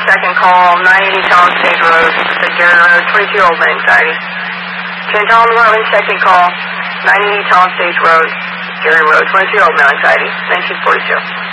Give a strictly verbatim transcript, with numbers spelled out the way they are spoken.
second call, nine eighty Talent Stage Road, Gary Road, twenty-two Old Man Anxiety. Chantal Department, second call, nine eighty Talent Stage Road, Gary Road, twenty-two Old Man Anxiety, nineteen forty-two.